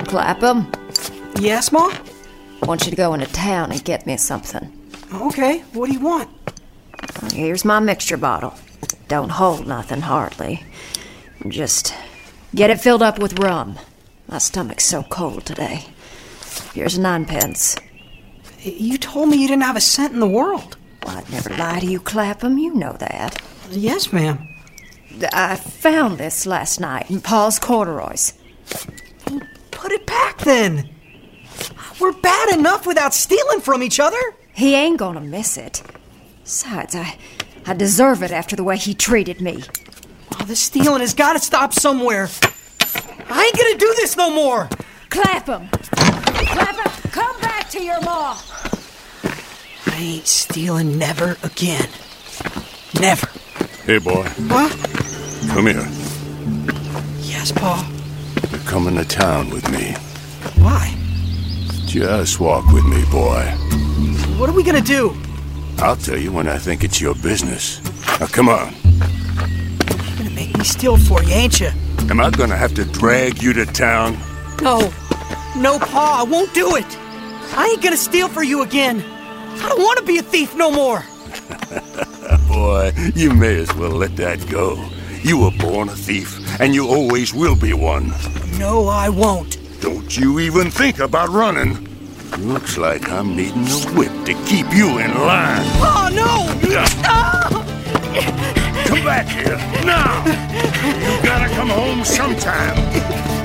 Clapham. Yes, Ma? I want you to go into town and get me something. Okay, what do you want? Here's my mixture bottle. Don't hold nothing, hardly. Just get it filled up with rum. My stomach's so cold today. Here's 9p. You told me you didn't have a cent in the world. Well, I'd never lie to you, Clapham. You know that. Yes, ma'am. I found this last night in Paul's corduroys. Put it back, then. We're bad enough without stealing from each other. He ain't gonna miss it. Besides, I deserve it after the way he treated me. Oh, this stealing has got to stop somewhere. I ain't gonna do this no more. Clapham! Clapham, come back to your ma! I ain't stealing never again. Never. Hey, boy. Huh? Come here. Yes, Pa. You're coming to town with me. Why? Just walk with me, boy. What are we gonna do? I'll tell you when I think it's your business. Now, come on. You're gonna make me steal for you, ain't you? Am I gonna have to drag you to town? No. No, Pa, I won't do it. I ain't gonna steal for you again. I don't want to be a thief no more. Boy, you may as well let that go. You were born a thief, and you always will be one. No, I won't. Don't you even think about running. Looks like I'm needing a whip to keep you in line. Oh, no! Oh! Come back here, now! You gotta come home sometime.